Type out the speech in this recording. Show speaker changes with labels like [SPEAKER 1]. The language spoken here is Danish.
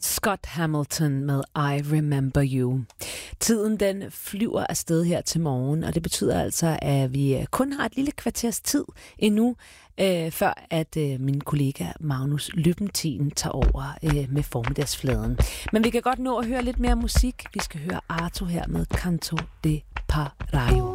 [SPEAKER 1] Scott Hamilton med I Remember You. Tiden den flyver afsted her til morgen, og det betyder altså, at vi kun har et lille kvarters tid endnu, før at min kollega Magnus Løbentin tager over med formiddagsfladen. Men vi kan godt nå at høre lidt mere musik. Vi skal høre Arto her med Canto de Parayo.